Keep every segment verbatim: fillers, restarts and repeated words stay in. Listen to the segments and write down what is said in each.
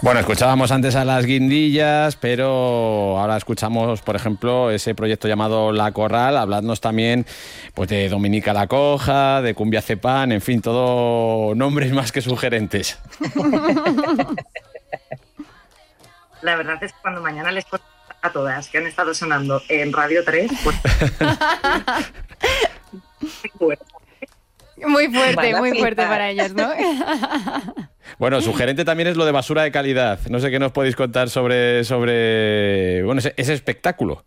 Bueno, escuchábamos antes a Las Guindillas, pero ahora escuchamos, por ejemplo, ese proyecto llamado La Corral. Habladnos también pues, de Dominica la Coja, de Cumbia Cepán, en fin, todo nombres más que sugerentes. La verdad es que cuando mañana les cuento a todas que han estado sonando en Radio tres, pues... Muy fuerte, Van a muy flipar. fuerte para ellas, ¿no? Bueno, sugerente también es lo de basura de calidad. No sé qué nos podéis contar sobre, sobre bueno, ese, ese espectáculo.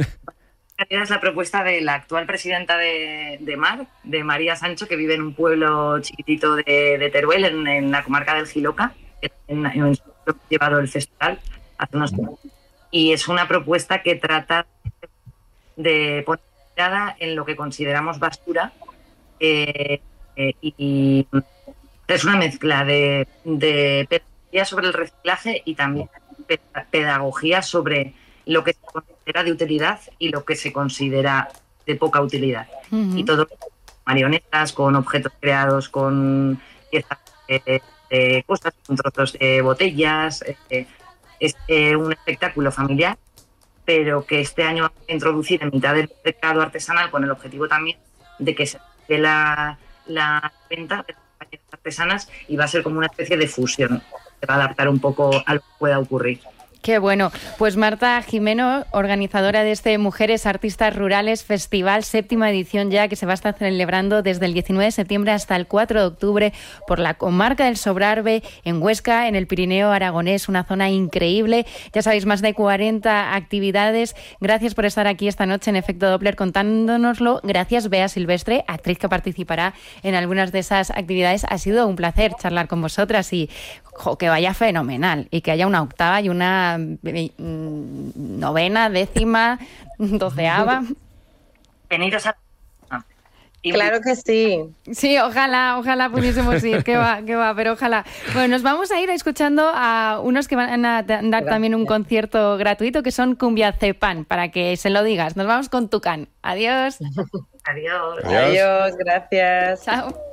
Es la propuesta de la actual presidenta de, de Mar, de María Sancho, que vive en un pueblo chiquitito de, de Teruel, en, en la comarca del Jiloca, que en, en, en, llevado el festival hace unos años. Y es una propuesta que trata de poner mirada en lo que consideramos basura, eh, eh, y es una mezcla de, de pedagogía sobre el reciclaje y también pedagogía sobre lo que se considera de utilidad y lo que se considera de poca utilidad. Uh-huh. Y todo con marionetas, con objetos creados, con piezas de, de cosas, con trozos de botellas. Eh, es eh, un espectáculo familiar, pero que este año vamos a introducir en mitad del mercado artesanal con el objetivo también de que se dé la, la venta de las artesanas y va a ser como una especie de fusión. Se va a adaptar un poco a lo que pueda ocurrir. Qué bueno. Pues Marta Jimeno, organizadora de este Mujeres Artistas Rurales Festival, séptima edición ya, que se va a estar celebrando desde el diecinueve de septiembre hasta el cuatro de octubre por la comarca del Sobrarbe, en Huesca, en el Pirineo aragonés, una zona increíble. Ya sabéis, más de cuarenta actividades. Gracias por estar aquí esta noche en Efecto Doppler contándonoslo. Gracias, Bea Silvestre, actriz que participará en algunas de esas actividades. Ha sido un placer charlar con vosotras y jo, que vaya fenomenal y que haya una octava y una novena, décima, doceava. Veniros a... Claro que sí. Sí, ojalá, ojalá pudiésemos ir, que va, que va, pero ojalá. Bueno, nos vamos a ir escuchando a unos que van a dar Gracias. también un concierto gratuito, que son Cumbia Cepán, para que se lo digas. Nos vamos con Tucán. Adiós. Adiós. Adiós, gracias. Chao.